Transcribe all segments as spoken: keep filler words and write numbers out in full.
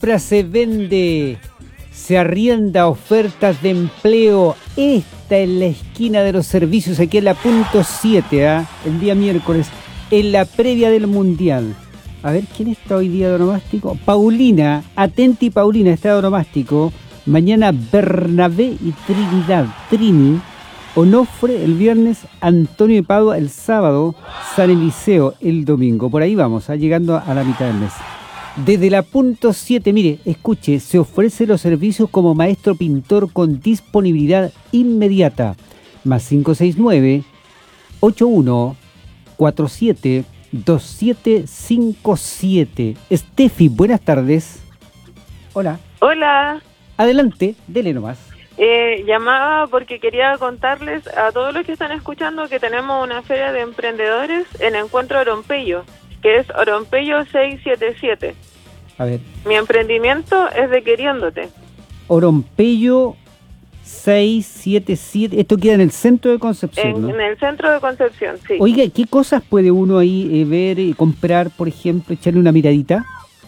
compra, se vende, se arrienda, ofertas de empleo. Esta es la esquina de los servicios, aquí en la punto siete, ¿eh? El día miércoles, en la previa del Mundial. A ver, ¿quién está hoy día de onomástico? Paulina, atenti Paulina, está de onomástico. Mañana Bernabé y Trinidad, Trini. Onofre el viernes, Antonio de Padua el sábado, San Eliseo el domingo. Por ahí vamos, ¿eh? Llegando a la mitad del mes. Desde la punto siete, mire, escuche, se ofrece los servicios como maestro pintor con disponibilidad inmediata. Más cinco seis nueve, ocho uno cuatro siete, dos siete cinco siete. Steffi, buenas tardes. Hola. Hola. Adelante, dele nomás. Eh, llamaba porque quería contarles a todos los que están escuchando que tenemos una feria de emprendedores en Encuentro Orompello, que es Orompello seiscientos setenta y siete. A ver. Mi emprendimiento es de Queriéndote. Orompello seiscientos setenta y siete. Esto queda en el centro de Concepción, En, ¿no? en el centro de Concepción, sí. Oiga, ¿qué cosas puede uno ahí eh, ver y comprar, por ejemplo, echarle una miradita?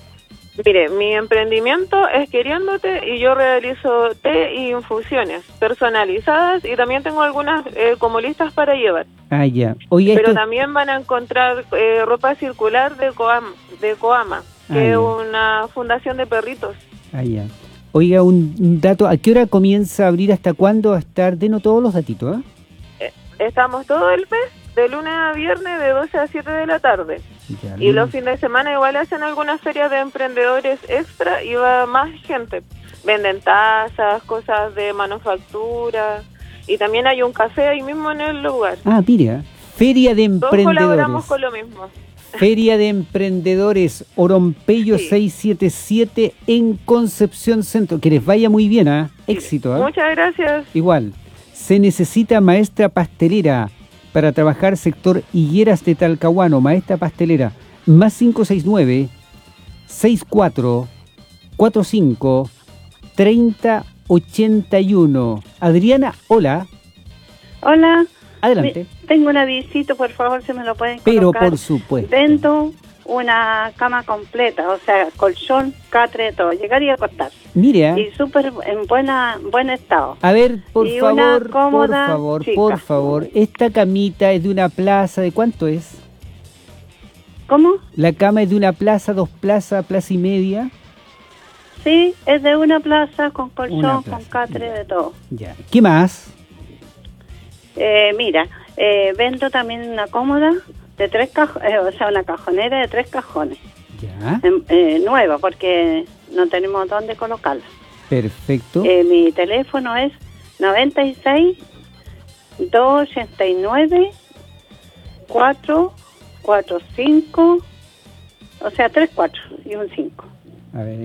Mire, mi emprendimiento es Queriéndote y yo realizo té y infusiones personalizadas y también tengo algunas eh, como listas para llevar. Ah, ya. Oiga, Pero esto... también van a encontrar eh, ropa circular de Coama, de Coama que Ah, es ya. una fundación de perritos. Ah, ya. Oiga, un, un dato, ¿a qué hora comienza a abrir? ¿Hasta cuándo va a estar? Denos todos los datitos, ¿eh? Eh, estamos todo el mes, de lunes a viernes, de doce a siete de la tarde. Ya, Y los lunes. fines de semana igual hacen algunas ferias de emprendedores extra y va más gente. Venden tazas, cosas de manufactura y también hay un café ahí mismo en el lugar. Ah, mira, Feria de Todos colaboramos Emprendedores. con lo mismo. Feria de Emprendedores, Orompello Sí. seiscientos setenta y siete en Concepción Centro. Que les vaya muy bien, ¿ah? Éxito, ¿ah? Muchas gracias. Igual, se necesita maestra pastelera para trabajar sector Higueras de Talcahuano, maestra pastelera, más cinco seis nueve, seis cuatro cuatro cinco, tres cero ocho uno. Adriana, hola, Hola. adelante. Mi- Tengo un avisito, por favor, si me lo pueden Pero colocar. por supuesto. Vendo una cama completa, o sea, colchón, catre, todo. Llegaría a acostar. Mire, ¿ah? Y súper en buena buen estado. A ver, por Y una favor, por cómoda favor, chica. por favor. Esta camita es de una plaza, ¿de cuánto es? ¿Cómo? La cama es de una plaza, dos plazas, plaza y media. Sí, es de una plaza con Una colchón, plaza, con catre, ya. de todo. Ya. ¿Qué más? Eh, mira, eh, vendo también una cómoda de tres cajones, o sea, una cajonera de tres cajones. Ya, em, eh, nueva, porque no tenemos dónde colocarla. perfecto. Eh, mi teléfono es noventa y seis, doscientos ochenta y nueve, cuatro cuatro cinco, o sea, tres cuatro y un cinco. A ver.